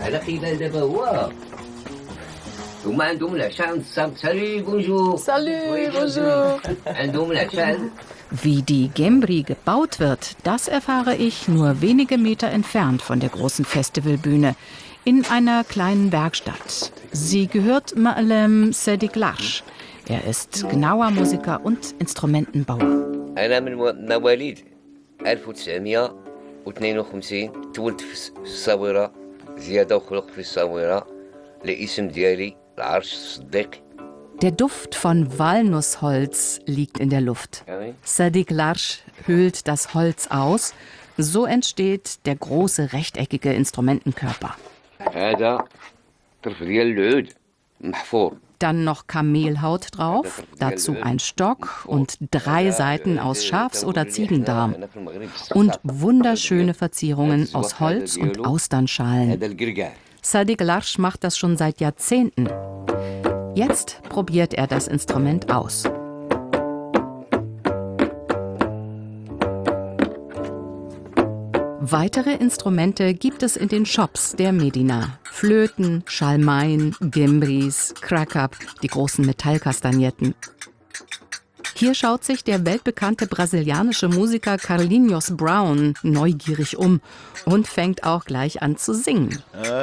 Salut, bonjour. Salut, bonjour. Wie die Gembri gebaut wird, das erfahre ich nur wenige Meter entfernt von der großen Festivalbühne, in einer kleinen Werkstatt. Sie gehört Ma'alem Sadiq Larsh. Er ist genauer Musiker und Instrumentenbauer. أنا من مواليد 1952 تولدت في الصاورة زيادة وخلقت في الصاورة الاسم ديالي العرش الصديق. Der Duft von Walnussholz liegt in der Luft. Sadiq Larsh höhlt das Holz aus. So entsteht der große rechteckige Instrumentenkörper. هذا طرف ديال العود محفور. Dann noch Kamelhaut drauf, dazu ein Stock und 3 Saiten aus Schafs- oder Ziegendarm. Und wunderschöne Verzierungen aus Holz und Austernschalen. Sadiq Larsh macht das schon seit Jahrzehnten. Jetzt probiert er das Instrument aus. Weitere Instrumente gibt es in den Shops der Medina. Flöten, Schalmeien, Gembris, Krakab, die großen Metallkastagnetten. Hier schaut sich der weltbekannte brasilianische Musiker Carlinhos Brown neugierig um und fängt auch gleich an zu singen.